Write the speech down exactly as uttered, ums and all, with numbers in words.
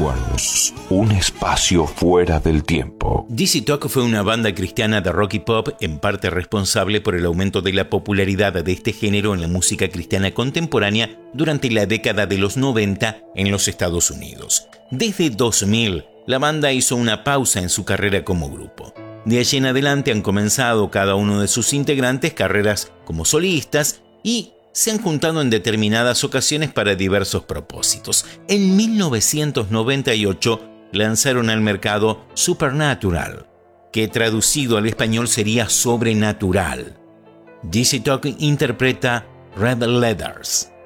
recuerdos, un espacio fuera del tiempo. D Z Talk fue una banda cristiana de rock y pop, en parte responsable por el aumento de la popularidad de este género en la música cristiana contemporánea durante la década de los noventa en los Estados Unidos. Desde dos mil, la banda hizo una pausa en su carrera como grupo. De allí en adelante han comenzado cada uno de sus integrantes carreras como solistas y se han juntado en determinadas ocasiones para diversos propósitos. En mil novecientos noventa y ocho lanzaron al mercado Supernatural, que traducido al español sería sobrenatural. D Z Talk interpreta Red Letters.